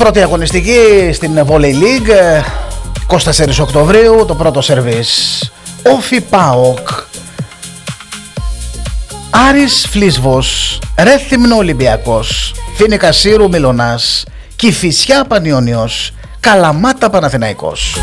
Πρώτη αγωνιστική στην Volley League, 24 Οκτωβρίου, το πρώτο σερβίς. Όφι ΠΑΟΚ, Άρης Φλίσβος, Ρέθυμνο Ολυμπιακός, Φίνικα Σύρου Μιλωνάς, Κηφισιά Πανιόνιος, Καλαμάτα Παναθηναϊκός.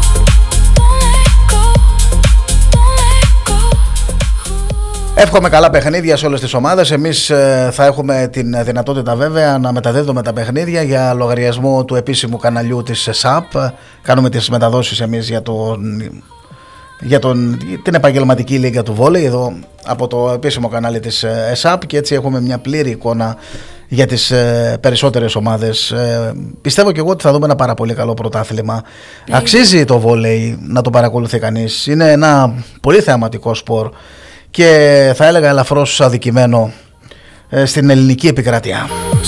Εύχομαι καλά παιχνίδια σε όλες τις ομάδες. Εμείς θα έχουμε την δυνατότητα βέβαια να μεταδίδουμε τα παιχνίδια για λογαριασμό του επίσημου καναλιού της ΕΣΑΠ. Κάνουμε τις μεταδόσεις εμείς για την επαγγελματική λίγα του βόλεϊ εδώ από το επίσημο κανάλι της ΕΣΑΠ, και έτσι έχουμε μια πλήρη εικόνα για τις περισσότερες ομάδες. Πιστεύω και εγώ ότι θα δούμε ένα πάρα πολύ καλό πρωτάθλημα. Αξίζει το βόλεϊ να το παρακολουθεί κανείς. Είναι ένα πολύ θεαματικό σπορ και θα έλεγα ελαφρώς αδικημένο στην ελληνική επικράτεια.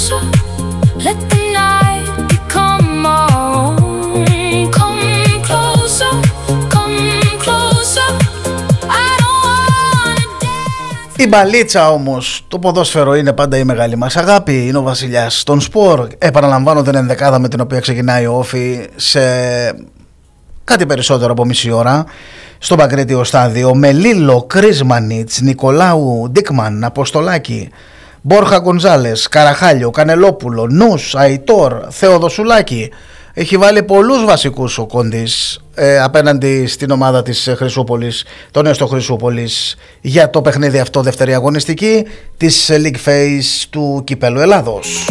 Η μπαλίτσα όμως, το ποδόσφαιρο είναι πάντα η μεγάλη μας αγάπη, είναι ο βασιλιάς των σπορ. Επαναλαμβάνω την ενδεκάδα με την οποία ξεκινάει ο Όφι σε κάτι περισσότερο από μισή ώρα στο Παγκρίτιο στάδιο, με Λίλο, Κρίσμανιτς, Νικολάου, Ντίκμαν, Αποστολάκη, Μπόρχα Γκονζάλες, Καραχάλιο, Κανελόπουλο, Νους, Αϊτόρ, Θεοδοσουλάκη. Έχει βάλει πολλούς βασικούς ο Κόντης απέναντι στην ομάδα της Χρυσούπολης, τον Έστω Χρυσούπολης, για το παιχνίδι αυτό, δεύτερη αγωνιστική της League Phase του Κυπέλλου Ελλάδος.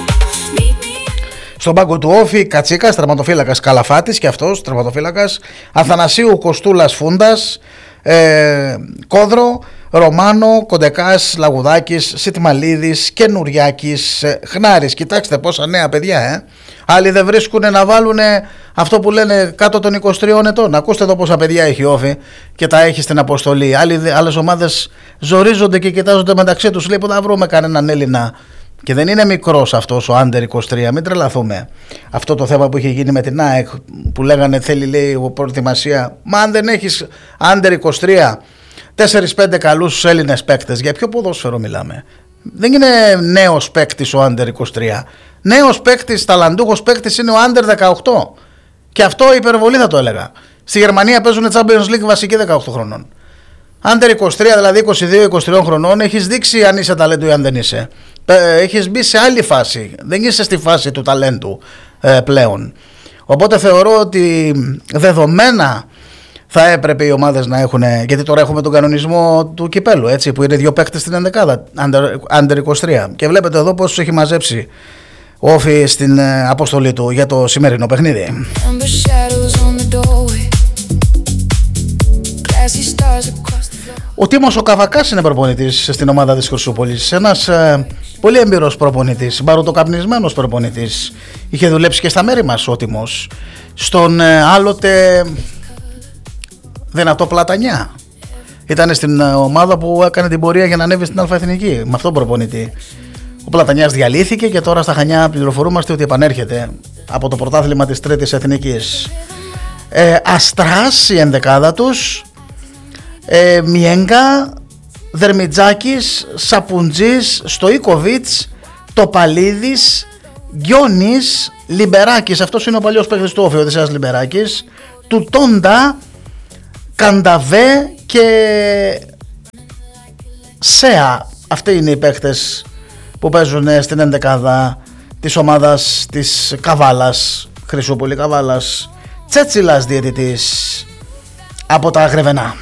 Στον πάγκο του Όφι, Κατσίκας, τερματοφύλακας Καλαφάτης και αυτός τερματοφύλακας, Αθανασίου Κοστούλας Φούντας, Κόδρο, Ρωμάνο, Κοντεκάς, Λαγουδάκης, Σιτμαλίδης, Καινουριάκης, Χνάρης. Κοιτάξτε πόσα νέα παιδιά, Άλλοι δεν βρίσκουν να βάλουν αυτό που λένε κάτω των 23 ετών. Ακούστε εδώ πόσα παιδιά έχει Όφι και τα έχει στην αποστολή. Άλλες ομάδες ζορίζονται και κοιτάζονται μεταξύ τους. Λέει που θα βρούμε κανέναν Έλληνα. Και δεν είναι μικρός αυτός ο Under 23, μην τρελαθούμε. Αυτό το θέμα που είχε γίνει με την ΑΕΚ που λέγανε θέλει, λέει, προετοιμασία. Μα αν δεν έχεις Under 23, 4-5 καλούς Έλληνες παίκτες, για ποιο ποδόσφαιρο μιλάμε? Δεν είναι νέος παίκτης ο Under 23. Νέος παίκτης, ταλαντούχος παίκτης είναι ο Under 18. Και αυτό υπερβολή θα το έλεγα. Στη Γερμανία παίζουν Champions League βασική 18 χρονών. Under 23, δηλαδή 22-23 χρονών, έχεις δείξει αν είσαι ταλέντου ή αν δεν είσαι. Έχεις μπει σε άλλη φάση. Δεν είσαι στη φάση του ταλέντου πλέον. Οπότε θεωρώ ότι δεδομένα θα έπρεπε οι ομάδες να έχουν, γιατί τώρα έχουμε τον κανονισμό του κυπέλου, έτσι, που είναι 2 παίκτες στην ενδεκάδα, Under 23. Και βλέπετε εδώ πώς έχει μαζέψει ο Όφι στην αποστολή του για το σημερινό παιχνίδι. Ο Τίμος ο Καβακάς είναι προπονητής στην ομάδα της Χρυσούπολης. Ένας πολύ έμπειρος προπονητής, μπαρουτοκαπνισμένος προπονητής. Είχε δουλέψει και στα μέρη μας ο Τίμος, στον άλλοτε δυνατό Πλατανιά. Ήταν στην ομάδα που έκανε την πορεία για να ανέβει στην Αλφαεθνική, με αυτόν προπονητή. Ο Πλατανιάς διαλύθηκε και τώρα στα Χανιά πληροφορούμαστε ότι επανέρχεται από το πρωτάθλημα της Τρίτης Εθνικής. Αστράς η ενδεκάδα τους, Μιέγκα, Δερμιτζάκης, Σαπουντζής, Στοίκοβιτς, Τοπαλίδης, Γκιόνης, Λιμπεράκης, αυτός είναι ο παλιός παίκτης του Όφι, ο Οδυσσέας Λιμπεράκης, Τουτόντα, Κανταβέ και Σέα. Αυτοί είναι οι παίκτες που παίζουν στην ενδεκάδα της ομάδας της Καβάλας, Χρυσούπολη Καβάλας. Τσέτσιλας διαιτητής από τα Γρεβενά.